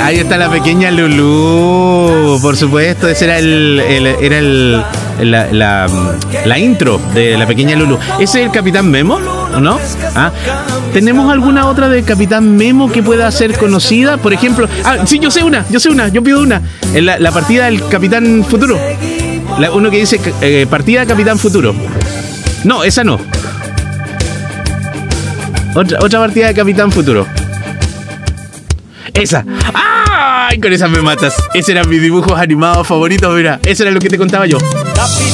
Ahí está la pequeña Lulú. Por supuesto, ese era la intro de la pequeña Lulú. ¿Ese es el Capitán Memo? ¿O no? ¿Ah? ¿Tenemos alguna otra de Capitán Memo que pueda ser conocida? Por ejemplo... sí, yo sé una, yo pido una. La partida del Capitán Futuro. Uno que dice partida Capitán Futuro. No, esa no. Otra partida de Capitán Futuro. Esa. ¡Ay! Con esa me matas. Ese eran mis dibujos animados favoritos, mira. Eso era lo que te contaba yo.